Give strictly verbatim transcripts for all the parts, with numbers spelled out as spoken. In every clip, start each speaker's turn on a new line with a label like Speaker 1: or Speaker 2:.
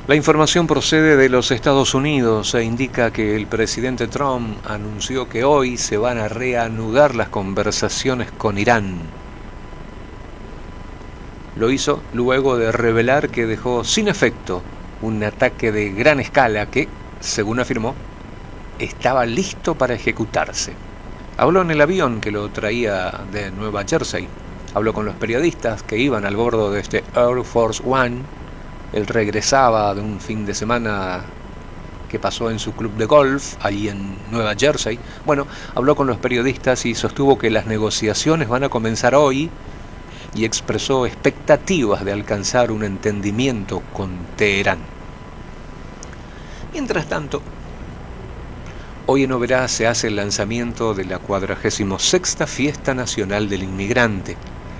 Speaker 1: La información procede de los Estados Unidos e indica que el presidente Trump anunció que hoy se van a reanudar las conversaciones con Irán. Lo hizo luego de revelar que dejó sin efecto un ataque de gran escala que, según afirmó, estaba listo para ejecutarse. Habló en el avión que lo traía de Nueva Jersey. Habló con los periodistas que iban al bordo de este Air Force One. Él regresaba de un fin de semana que pasó en su club de golf, allí en Nueva Jersey. Bueno, habló con los periodistas y sostuvo que las negociaciones van a comenzar hoy y expresó expectativas de alcanzar un entendimiento con Teherán. Mientras tanto, hoy en Oberá se hace el lanzamiento de la cuadragésima sexta Fiesta Nacional del Inmigrante.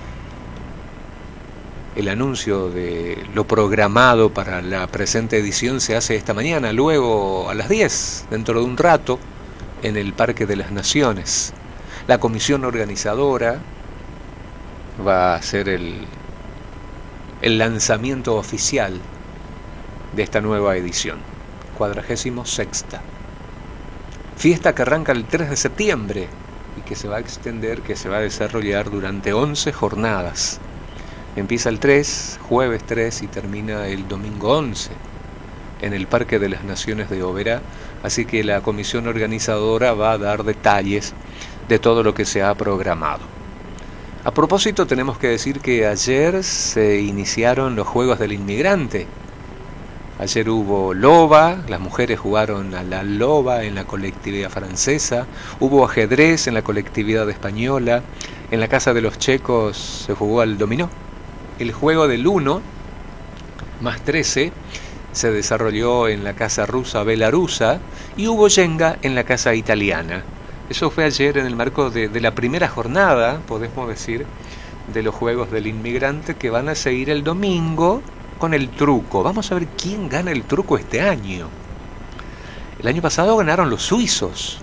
Speaker 1: El anuncio de lo programado para la presente edición se hace esta mañana, luego a las diez, dentro de un rato, en el Parque de las Naciones. La comisión organizadora va a hacer el, el lanzamiento oficial de esta nueva edición, cuadragésima sexta. Fiesta que arranca el tres de septiembre y que se va a extender, que se va a desarrollar durante once jornadas. Empieza el tres, jueves tres y termina el domingo once en el Parque de las Naciones de Oberá, así que la comisión organizadora va a dar detalles de todo lo que se ha programado. A propósito, tenemos que decir que ayer se iniciaron los Juegos del Inmigrante. Ayer hubo loba, las mujeres jugaron a la loba en la colectividad francesa, hubo ajedrez en la colectividad española, en la casa de los checos se jugó al dominó. El juego del uno más trece se desarrolló en la casa rusa belarusa y hubo Jenga en la casa italiana. Eso fue ayer en el marco de, de la primera jornada, podemos decir, de los Juegos del Inmigrante, que van a seguir el domingo con el truco. Vamos a ver quién gana el truco este año. El año pasado ganaron los suizos.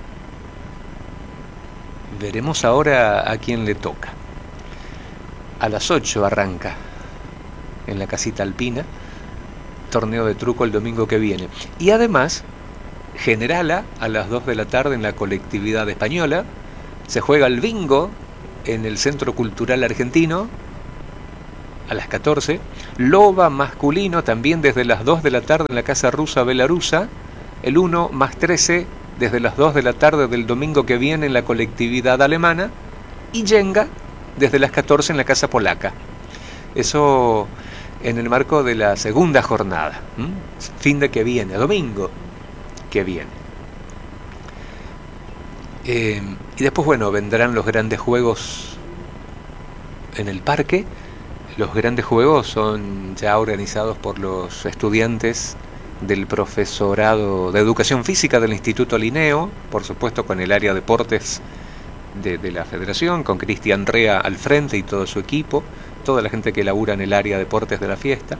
Speaker 1: Veremos ahora a quién le toca. A las ocho arranca en la casita alpina, torneo de truco el domingo que viene. Y además, Generala a las dos de la tarde en la colectividad española, se juega el bingo en el Centro Cultural Argentino a las catorce, loba masculino también desde las dos de la tarde en la casa rusa belarusa, el uno más trece desde las dos de la tarde del domingo que viene en la colectividad alemana, y Jenga desde las catorce en la casa polaca. Eso en el marco de la segunda jornada, ¿m? fin de que viene, domingo que viene. Eh, y después, bueno, vendrán los grandes juegos en el parque. Los grandes juegos son ya organizados por los estudiantes del profesorado de Educación Física del Instituto Linneo, por supuesto con el área deportes de, de la federación, con Cristian Rea al frente y todo su equipo, toda la gente que labura en el área deportes de la fiesta.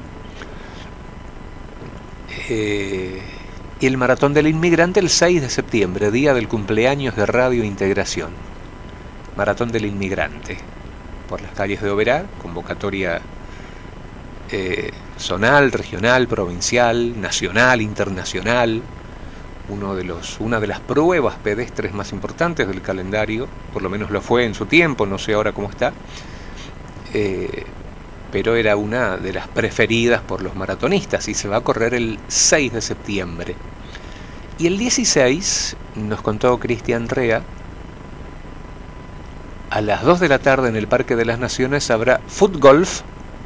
Speaker 1: Eh, y el Maratón del Inmigrante el seis de septiembre, día del cumpleaños de Radio Integración. Maratón del Inmigrante, por las calles de Oberá, convocatoria eh, zonal, regional, provincial, nacional, internacional. Uno de los, una de las pruebas pedestres más importantes del calendario, por lo menos lo fue en su tiempo, no sé ahora cómo está, eh, pero era una de las preferidas por los maratonistas y se va a correr el seis de septiembre. Y el dieciséis, nos contó Cristian Rea, a las dos de la tarde en el Parque de las Naciones habrá footgolf,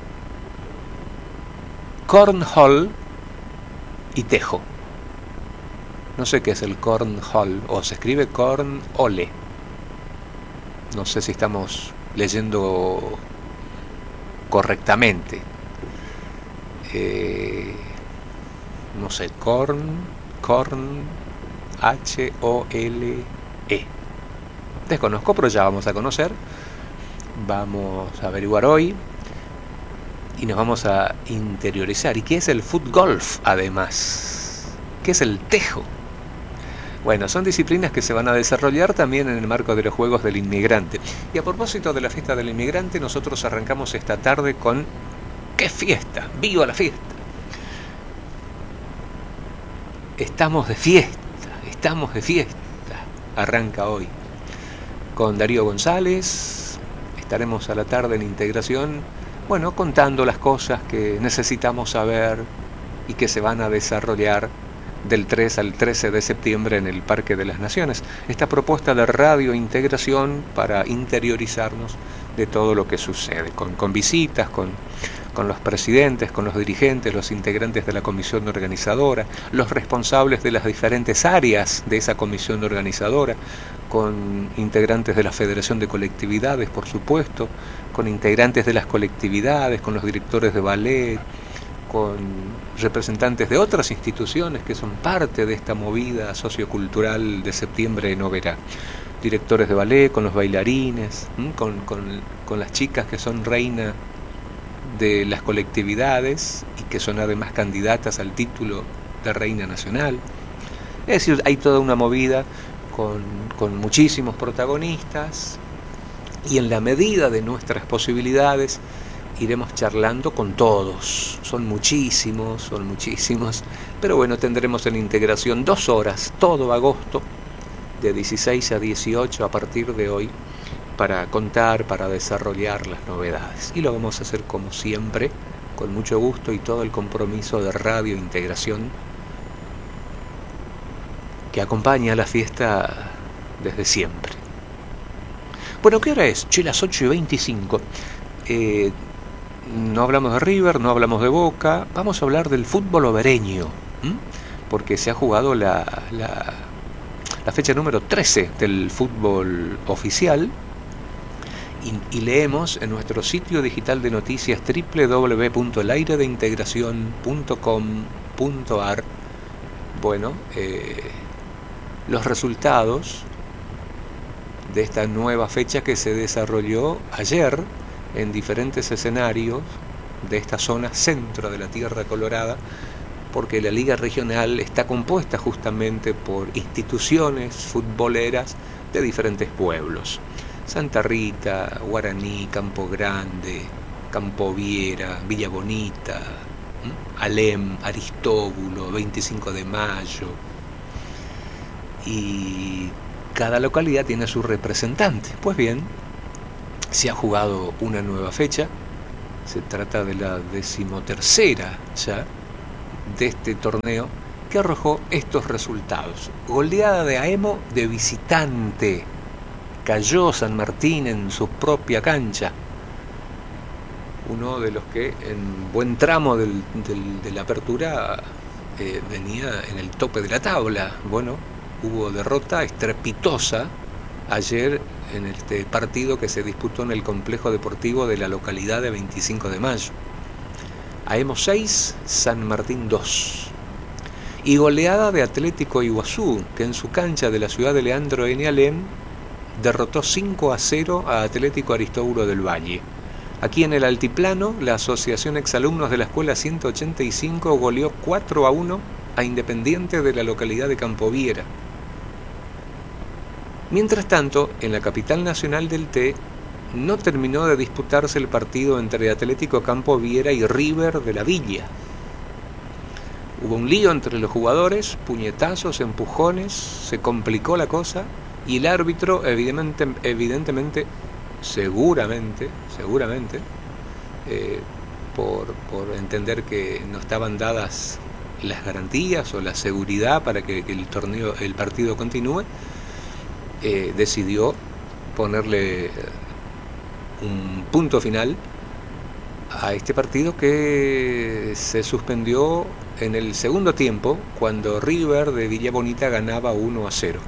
Speaker 1: cornhole y tejo. No sé qué es el cornhole, o se escribe cornhole. No sé si estamos leyendo correctamente. Eh, no sé, corn, corn, H O L E. Desconozco, pero ya vamos a conocer. Vamos a averiguar hoy y nos vamos a interiorizar. ¿Y qué es el footgolf, además? ¿Qué es el tejo? Bueno, son disciplinas que se van a desarrollar también en el marco de los Juegos del Inmigrante. Y a propósito de la fiesta del inmigrante, nosotros arrancamos esta tarde con... ¡qué fiesta! ¡Viva la fiesta! estamos de fiesta, estamos de fiesta. Arranca hoy con Darío González. Estaremos a la tarde en Integración, bueno, contando las cosas que necesitamos saber y que se van a desarrollar del tres al trece de septiembre en el Parque de las Naciones. Esta propuesta de Radio Integración para interiorizarnos de todo lo que sucede, con, con visitas, con, con los presidentes, con los dirigentes, los integrantes de la comisión organizadora, los responsables de las diferentes áreas de esa comisión organizadora, con integrantes de la Federación de Colectividades, por supuesto, con integrantes de las colectividades, con los directores de ballet, con representantes de otras instituciones que son parte de esta movida sociocultural de septiembre en Oberá. Directores de ballet, con los bailarines, con, con, con las chicas que son reina de las colectividades y que son además candidatas al título de reina nacional. Es decir, hay toda una movida con, con muchísimos protagonistas y en la medida de nuestras posibilidades iremos charlando con todos. Son muchísimos, son muchísimos, pero bueno, tendremos en Integración dos horas, todo agosto, de dieciséis a dieciocho a partir de hoy, para contar, para desarrollar las novedades. Y lo vamos a hacer como siempre, con mucho gusto y todo el compromiso de Radio Integración, que acompaña a la fiesta desde siempre. Bueno, ¿qué hora es? Che, las ocho y veinticinco. Eh, no hablamos de River, no hablamos de Boca, vamos a hablar del fútbol obereño, ¿m? Porque se ha jugado la, la, la fecha número trece del fútbol oficial. Y, y leemos en nuestro sitio digital de noticias doble u doble u doble u punto el aire de integración punto com punto a r, bueno, eh, los resultados de esta nueva fecha que se desarrolló ayer en diferentes escenarios de esta zona centro de la Tierra Colorada, porque la Liga Regional está compuesta justamente por instituciones futboleras de diferentes pueblos. Santa Rita, Guaraní, Campo Grande, Campo Viera, Villa Bonita, ¿m? Alem, Aristóbulo, veinticinco de mayo. Y cada localidad tiene su representante. Pues bien, se ha jugado una nueva fecha. Se trata de la decimotercera ya de este torneo, que arrojó estos resultados. Goleada de Aemo de visitante. Cayó San Martín en su propia cancha. Uno de los que en buen tramo del, del, de la apertura eh, venía en el tope de la tabla. Bueno, hubo derrota estrepitosa ayer en este partido que se disputó en el complejo deportivo de la localidad de veinticinco de mayo. Aemo seis, San Martín dos. Y goleada de Atlético Iguazú, que en su cancha de la ciudad de Leandro N. Alem derrotó cinco a cero a Atlético Aristóbulo del Valle. Aquí en el altiplano, la Asociación Exalumnos de la Escuela ciento ochenta y cinco goleó cuatro a uno a Independiente de la localidad de Campo Viera. Mientras tanto, en la capital nacional del Té, no terminó de disputarse el partido entre Atlético Campo Viera y River de la Villa. Hubo un lío entre los jugadores, puñetazos, empujones, se complicó la cosa y el árbitro evidente, evidentemente, seguramente, seguramente, eh, por, por entender que no estaban dadas las garantías o la seguridad para que, que el torneo, el partido continúe, eh, decidió ponerle un punto final a este partido, que se suspendió en el segundo tiempo cuando River de Villa Bonita ganaba uno a cero.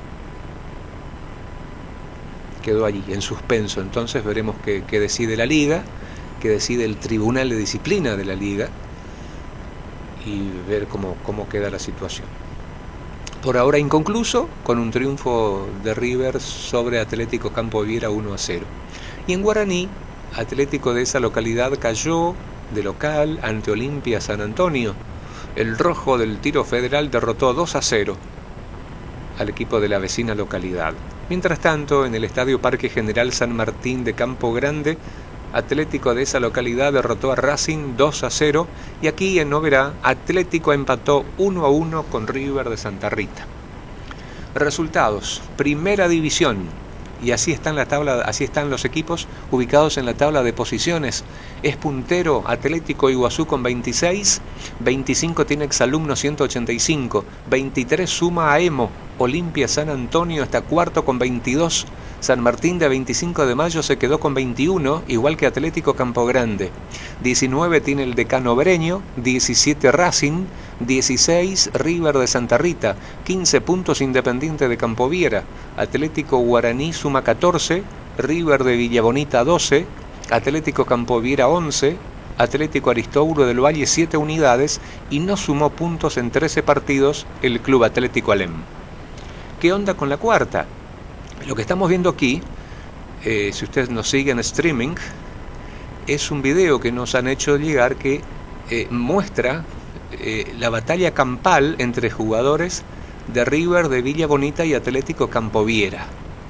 Speaker 1: Quedó allí en suspenso. Entonces veremos qué, qué decide la liga, qué decide el tribunal de disciplina de la liga, y ver cómo, cómo queda la situación. Por ahora inconcluso, con un triunfo de River sobre Atlético Campo Viera uno a cero. Y en Guaraní, Atlético de esa localidad cayó de local ante Olimpia San Antonio. El rojo del Tiro Federal derrotó dos a cero al equipo de la vecina localidad. Mientras tanto, en el Estadio Parque General San Martín de Campo Grande, Atlético de esa localidad derrotó a Racing dos a cero y aquí en Oberá Atlético empató uno a uno con River de Santa Rita. Resultados: Primera División, y así están la tabla, así están los equipos ubicados en la tabla de posiciones. Es puntero Atlético Iguazú con veintiséis, veinticinco tiene Exalumno ciento ochenta y cinco, veintitrés suma a Emo. Olimpia San Antonio está cuarto con veintidós. San Martín de veinticinco de mayo se quedó con veintiuno, igual que Atlético Campo Grande. diecinueve tiene el Decano Breño, diecisiete Racing, dieciséis River de Santa Rita, quince puntos Independiente de Campoviera. Atlético Guaraní suma catorce, River de Villabonita doce, Atlético Campoviera once, Atlético Aristóbulo del Valle siete unidades y no sumó puntos en trece partidos el Club Atlético Alem. ¿Qué onda con la cuarta? Lo que estamos viendo aquí, eh, si ustedes nos siguen en streaming, es un video que nos han hecho llegar que eh, muestra eh, la batalla campal entre jugadores de River de Villa Bonita y Atlético Campoviera.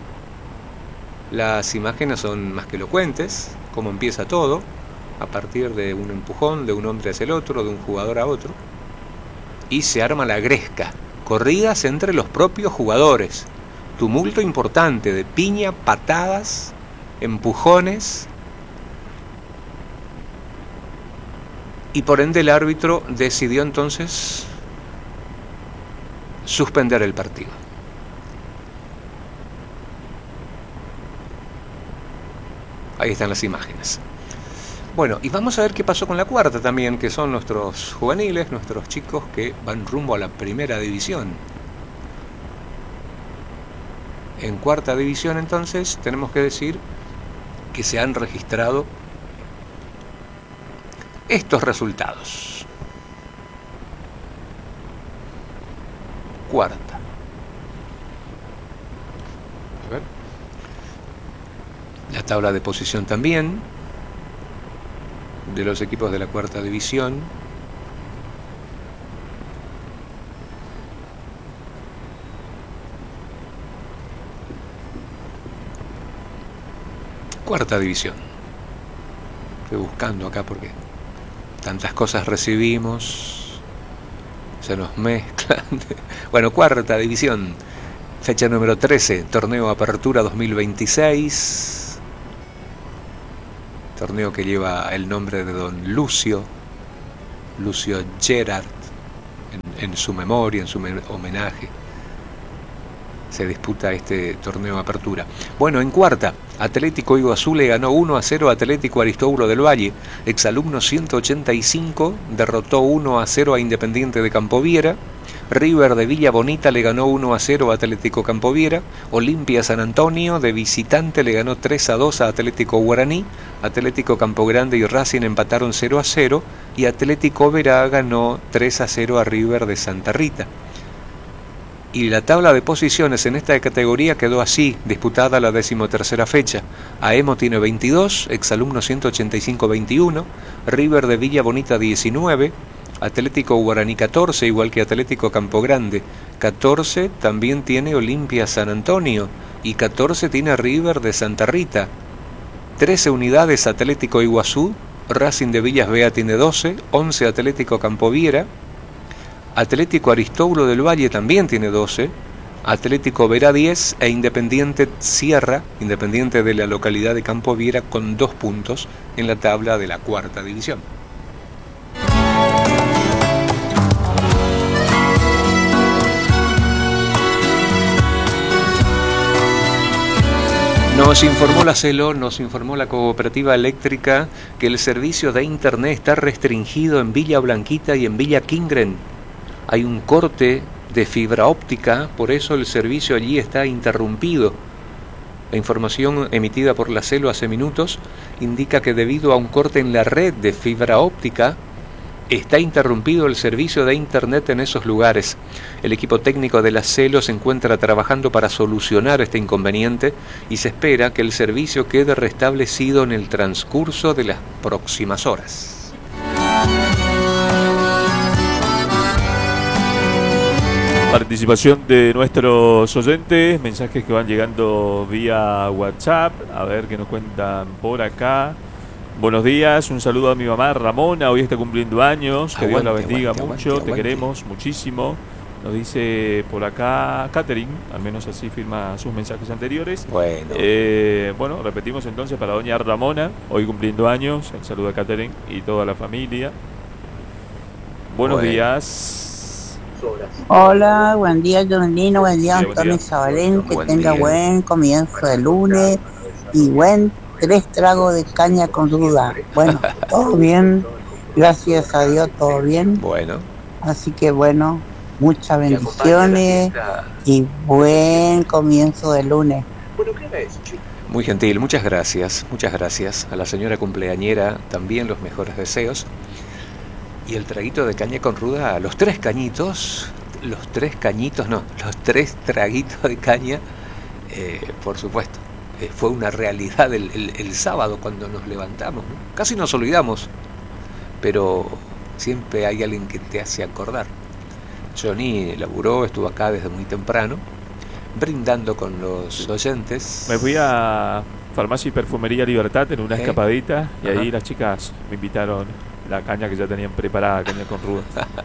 Speaker 1: Las imágenes son más que elocuentes, cómo empieza todo, a partir de un empujón de un hombre hacia el otro, de un jugador a otro, y se arma la gresca, corridas entre los propios jugadores. Tumulto importante de piña, patadas, empujones, y por ende el árbitro decidió entonces suspender el partido. Ahí están las imágenes. Bueno, y vamos a ver qué pasó con la cuarta también, que son nuestros juveniles, nuestros chicos que van rumbo a la primera división. En cuarta división entonces tenemos que decir que se han registrado estos resultados. Cuarta. A ver. La tabla de posición también de los equipos de la cuarta división. Cuarta división. Estoy buscando acá porque tantas cosas recibimos, se nos mezclan. Bueno, cuarta división, fecha número trece, torneo Apertura dos mil veintiséis. Torneo que lleva el nombre de don Lucio, Lucio Gerard, en, en su memoria, en su homenaje. Se disputa este torneo Apertura. Bueno, en cuarta, Atlético Iguazú le ganó uno a cero a Atlético Aristóbulo del Valle. Exalumno ciento ochenta y cinco derrotó uno a cero a Independiente de Campoviera. River de Villa Bonita le ganó uno a cero a Atlético Campoviera. Olimpia San Antonio de visitante le ganó tres a dos a Atlético Guaraní. Atlético Campo Grande y Racing empataron cero a cero. Y Atlético Oberá ganó tres a cero a River de Santa Rita. Y la tabla de posiciones en esta categoría quedó así, disputada la decimotercera fecha. Aemo tiene veintidós, Exalumno ciento ochenta y cinco veintiuno, River de Villa Bonita diecinueve, Atlético Guaraní catorce, igual que Atlético Campo Grande. catorce también tiene Olimpia San Antonio y catorce tiene River de Santa Rita. trece unidades Atlético Iguazú, Racing de Villas Bea tiene doce, once Atlético Campoviera. Atlético Aristóbulo del Valle también tiene doce, Atlético Oberá diez e Independiente Sierra, Independiente de la localidad de Campoviera, con dos puntos en la tabla de la cuarta división. Nos informó la CELO, nos informó la Cooperativa Eléctrica que el servicio de internet está restringido en Villa Blanquita y en Villa Quingren. Hay un corte de fibra óptica, por eso el servicio allí está interrumpido. La información emitida por la CELO hace minutos indica que debido a un corte en la red de fibra óptica, está interrumpido el servicio de internet en esos lugares. El equipo técnico de la CELO se encuentra trabajando para solucionar este inconveniente y se espera que el servicio quede restablecido en el transcurso de las próximas horas.
Speaker 2: Participación de nuestros oyentes, mensajes que van llegando vía WhatsApp, a ver qué nos cuentan por acá. Buenos días, un saludo a mi mamá Ramona, hoy está cumpliendo años, que Dios la
Speaker 1: Aguante,
Speaker 2: bendiga
Speaker 1: aguante,
Speaker 2: mucho,
Speaker 1: aguante,
Speaker 2: te
Speaker 1: aguante.
Speaker 2: queremos muchísimo. Nos dice por acá Catherine, al menos así firma sus mensajes anteriores.
Speaker 1: Bueno,
Speaker 2: Eh, bueno, repetimos entonces para doña Ramona, hoy cumpliendo años, el saludo a Catherine y toda la familia. Buenos
Speaker 1: Bueno.
Speaker 2: días.
Speaker 3: Hola, buen día, Jonelino, buen día,
Speaker 2: Sí, buen
Speaker 3: Antonio
Speaker 2: día.
Speaker 3: Sabalén, que
Speaker 1: Buen
Speaker 3: tenga
Speaker 1: día.
Speaker 3: buen comienzo de lunes y buen tres tragos de caña con duda. Bueno, todo bien, gracias a Dios, todo bien.
Speaker 1: Bueno,
Speaker 3: Así que bueno, muchas bendiciones y buen comienzo de lunes.
Speaker 1: muy gentil, muchas gracias, muchas gracias. A la señora cumpleañera también los mejores deseos. Y el traguito de caña con ruda, los tres cañitos, los tres cañitos, no, los tres traguitos de caña, eh, por supuesto. Eh, fue una realidad el, el, el sábado cuando nos levantamos, ¿no? Casi nos olvidamos, pero siempre hay alguien que te hace acordar. Johnny laburó, estuvo acá desde muy temprano, brindando con los oyentes.
Speaker 2: Me fui a Farmacia y Perfumería Libertad en una
Speaker 1: ¿Eh?
Speaker 2: escapadita y
Speaker 1: Ajá.
Speaker 2: ahí las chicas me invitaron la caña que ya tenían preparada, caña con ruda.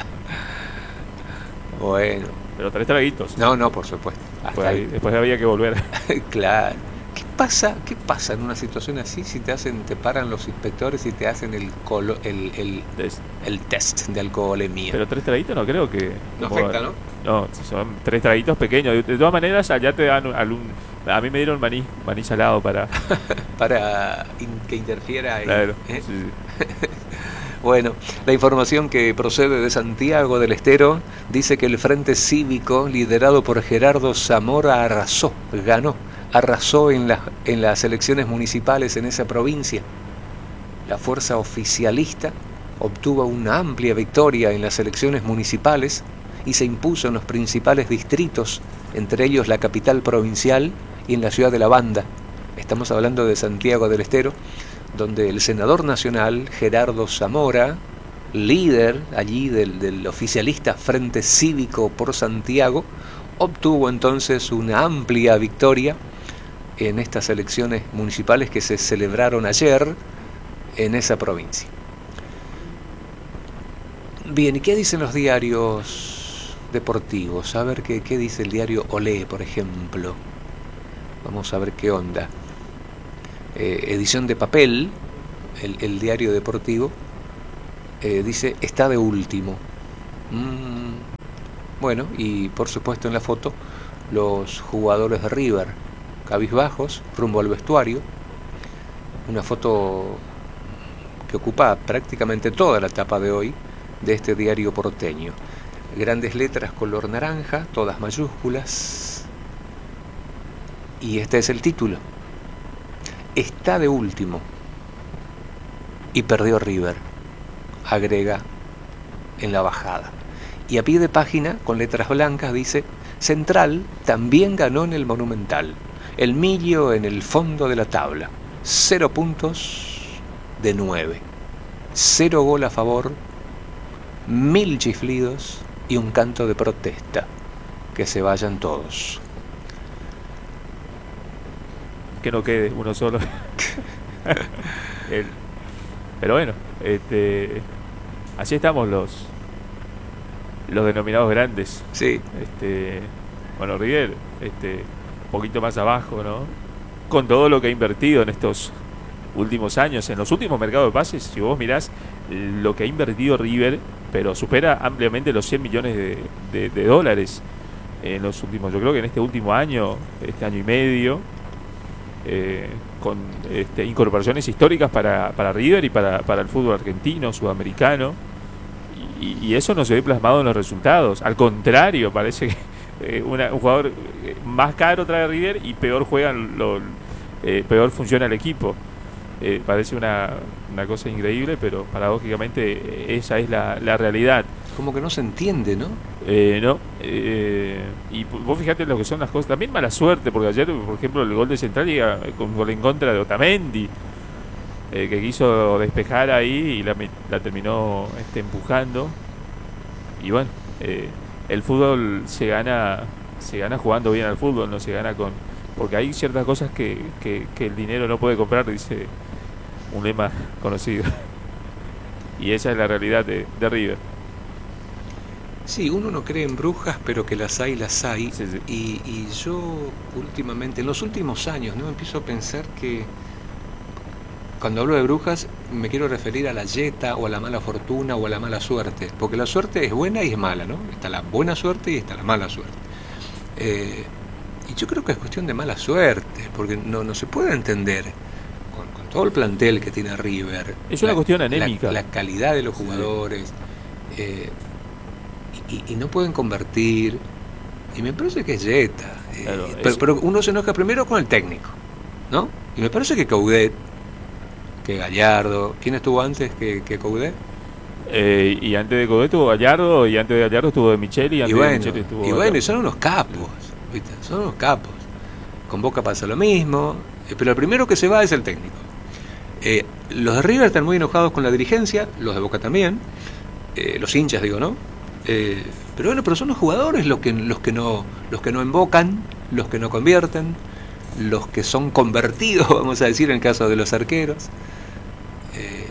Speaker 1: Bueno,
Speaker 2: Pero tres traguitos.
Speaker 1: no, no, por supuesto. Hasta
Speaker 2: Después,
Speaker 1: ahí.
Speaker 2: ahí- después había que volver.
Speaker 1: Claro. ¿Qué pasa, ¿Qué pasa en una situación así si te hacen, te paran los inspectores y te hacen el colo, el, el,
Speaker 2: Des-
Speaker 1: el test de alcoholemia?
Speaker 2: Pero tres traguitos no creo que...
Speaker 1: No
Speaker 2: como-
Speaker 1: afecta, ¿no?
Speaker 2: No, son tres traguitos pequeños. De, de todas maneras, allá te dan algún... A mí me dieron maní, maní salado para...
Speaker 1: Para in- que interfiera en,
Speaker 2: Claro,
Speaker 1: ¿eh?
Speaker 2: sí, sí.
Speaker 1: Bueno, la información que procede de Santiago del Estero dice que el Frente Cívico, liderado por Gerardo Zamora, arrasó, ganó, arrasó en, la, en las elecciones municipales en esa provincia. La fuerza oficialista obtuvo una amplia victoria en las elecciones municipales y se impuso en los principales distritos, entre ellos la capital provincial y en la ciudad de La Banda. Estamos hablando de Santiago del Estero, donde el senador nacional Gerardo Zamora, líder allí del, del oficialista Frente Cívico por Santiago, obtuvo entonces una amplia victoria en estas elecciones municipales que se celebraron ayer en esa provincia. Bien, ¿y qué dicen los diarios deportivos? A ver qué, qué dice el diario Olé, por ejemplo. Vamos a ver qué onda. Eh, edición de papel, el, el diario deportivo, eh, dice, está de último. Mm, bueno, y por supuesto en la foto, los jugadores de River, cabizbajos, rumbo al vestuario. Una foto que ocupa prácticamente toda la tapa de hoy de este diario porteño. Grandes letras color naranja, todas mayúsculas. Y este es el título. Está de último y perdió River, agrega en la bajada. Y a pie de página, con letras blancas, dice: Central también ganó en el Monumental. El Millo en el fondo de la tabla. Cero puntos de nueve. Cero gol a favor, mil chiflidos y un canto de protesta. Que se vayan todos.
Speaker 2: Que no quede uno solo. El- pero bueno, este, así estamos los los denominados grandes.
Speaker 1: Sí,
Speaker 2: Este, bueno, River, este, un poquito más abajo, ¿no? Con todo lo que ha invertido en estos últimos años, en los últimos mercados de pases, si vos mirás lo que ha invertido River, pero supera ampliamente los cien millones de, de- de dólares en los últimos, yo creo que en este último año, este año y medio, eh, con este, incorporaciones históricas para, para River y para, para el fútbol argentino, sudamericano, y, y eso no se ve plasmado en los resultados. Al contrario, parece que eh, una- un jugador eh, más caro trae River y peor juegan, lo, eh, peor funciona el equipo. Eh, parece una, una cosa increíble, pero paradójicamente eh, esa es la, la realidad.
Speaker 1: como que no se entiende, ¿no?
Speaker 2: Eh, no, eh, y p- vos fijate lo que son las cosas. También mala suerte, porque ayer, por ejemplo, el gol de Central llega con un gol en contra de Otamendi, eh, que quiso despejar ahí y la, me- la terminó este, empujando. Y bueno, eh, el fútbol se gana se gana jugando bien al fútbol, no se gana con... Porque hay ciertas cosas que, que, que el dinero no puede comprar, dice un lema conocido. Y esa es la realidad de, de River.
Speaker 1: Sí, uno no cree en brujas, pero que las hay, las hay.
Speaker 2: Sí, sí.
Speaker 1: Y, y yo últimamente, en los últimos años, ¿no? Empiezo a pensar que cuando hablo de brujas me quiero referir a la yeta o a la mala fortuna o a la mala suerte. Porque la suerte es buena y es mala, ¿no? Está la buena suerte y está la mala suerte. Eh, y yo creo que es cuestión de mala suerte, porque no, no se puede entender con, con todo el plantel que tiene River.
Speaker 2: Es una
Speaker 1: la,
Speaker 2: cuestión anémica.
Speaker 1: La, la calidad de los jugadores. Eh, Y, y no pueden convertir, y me parece que es Jetta, eh,
Speaker 2: Claro,
Speaker 1: pero,
Speaker 2: es-
Speaker 1: pero uno se enoja primero con el técnico, ¿no? Y me parece que Coudet, que Gallardo, ¿quién estuvo antes que, que Coudet?
Speaker 2: Eh, y antes de Coudet estuvo Gallardo, y antes de Gallardo estuvo de Micheli, y
Speaker 1: Y
Speaker 2: antes de
Speaker 1: bueno,
Speaker 2: Micheli estuvo...
Speaker 1: y bueno, y son unos capos, ¿viste? Son unos capos. Con Boca pasa lo mismo, eh, pero el primero que se va es el técnico. Eh, los de River están muy enojados con la dirigencia, los de Boca también, eh, los hinchas digo, ¿no? Eh, pero bueno, pero son los jugadores los que los que no los que no invocan, los que no convierten, los que son convertidos, vamos a decir, en el caso de los arqueros. Eh,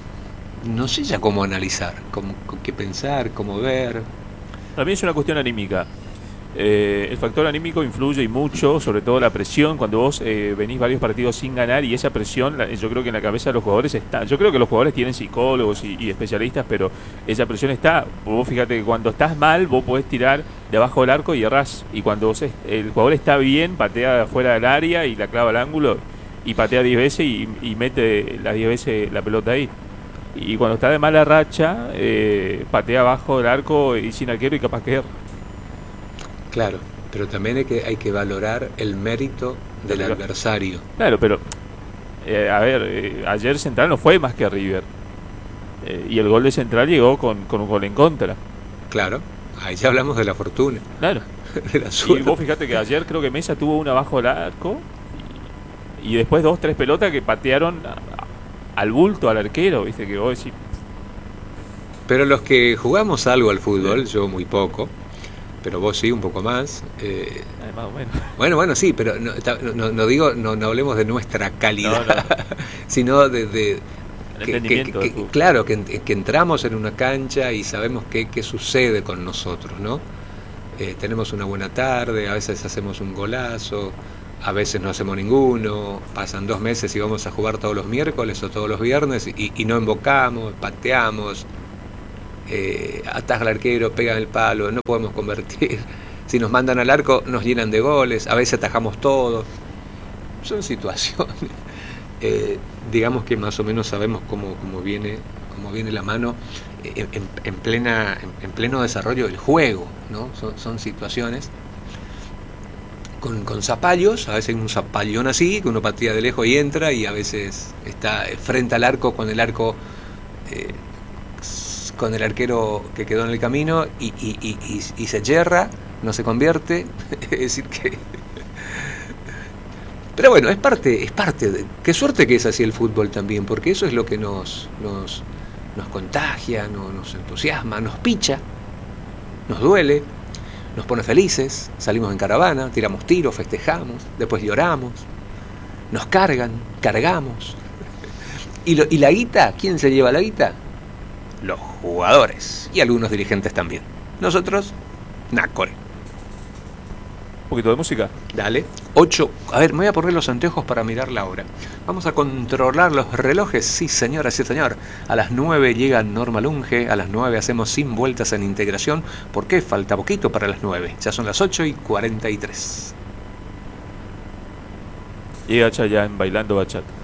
Speaker 1: no sé ya cómo analizar, cómo, qué pensar, cómo ver.
Speaker 2: Para mí es una cuestión anímica. Eh, el factor anímico influye y mucho, sobre todo la presión, cuando vos eh, venís varios partidos sin ganar, y esa presión, la, yo creo que en la cabeza de los jugadores está. Yo creo que los jugadores tienen psicólogos y, y especialistas, pero esa presión está. Vos fíjate que cuando estás mal, vos podés tirar de abajo del arco y errás. Y cuando vos es- el jugador está bien, patea de afuera del área y la clava al ángulo, y patea diez veces y, y mete las diez veces la pelota ahí. Y cuando está de mala racha, eh, patea abajo del arco y sin arquero y capaz que erra.
Speaker 1: Claro, pero también hay que hay que valorar el mérito del
Speaker 2: Claro.
Speaker 1: adversario.
Speaker 2: Claro, pero eh, a ver, eh, ayer Central no fue más que River. Eh, y el gol de Central llegó con, con un gol en contra.
Speaker 1: Claro, ahí ya hablamos de la fortuna,
Speaker 2: Claro.
Speaker 1: de la
Speaker 2: Y
Speaker 1: suerte.
Speaker 2: vos fíjate que ayer creo que Mesa tuvo una bajo el arco y, y después dos, tres pelotas que patearon a- a- al bulto, al arquero, viste, que vos decís,
Speaker 1: Pero los que jugamos algo al fútbol, yo muy poco, pero vos sí, un poco más. eh,
Speaker 2: eh, más o menos.
Speaker 1: bueno, bueno, sí, pero no, ta- no, no digo, no, no hablemos de nuestra calidad,
Speaker 2: No, no.
Speaker 1: sino de, de
Speaker 2: El
Speaker 1: que,
Speaker 2: entendimiento
Speaker 1: que-
Speaker 2: del
Speaker 1: que-
Speaker 2: fútbol.
Speaker 1: claro, que, en- que entramos en una cancha y sabemos qué, qué sucede con nosotros, ¿no? Eh, tenemos una buena tarde, a veces hacemos un golazo, a veces no hacemos ninguno, pasan dos meses y vamos a jugar todos los miércoles o todos los viernes y, y no invocamos, pateamos, eh, ataja al arquero, pega en el palo, no podemos convertir. Si nos mandan al arco nos llenan de goles, a veces atajamos todo. Son situaciones. Eh, digamos que más o menos sabemos cómo, cómo viene cómo viene la mano en, en- en plena en, en pleno desarrollo del juego, ¿no? Son, son situaciones con, con zapallos, a veces hay un zapallón así que uno patea de lejos y entra, y a veces está frente al arco con el arco eh, s- con el arquero que quedó en el camino y, y, y, y, y se yerra, no se convierte. Es decir que pero bueno, es parte, es parte de... Qué suerte que es así el fútbol también, porque eso es lo que nos, nos, nos contagia, nos, nos entusiasma, nos picha, nos duele, nos pone felices, salimos en caravana, tiramos tiros, festejamos, después lloramos, nos cargan, cargamos. ¿Y, lo, y la guita? ¿Quién se lleva la guita? Los jugadores y algunos dirigentes también. Nosotros, nácore.
Speaker 2: Un poquito de música.
Speaker 1: Dale. ocho. A ver, me voy a poner los anteojos para mirar la hora. Vamos a controlar los relojes. Sí, señora, sí, señor. A las nueve llega Norma Lunge. A las nueve hacemos sin vueltas en integración. ¿Por qué? Falta poquito para las nueve. Ya son las ocho y cuarenta y tres.
Speaker 2: Llega Chayanne bailando bachata.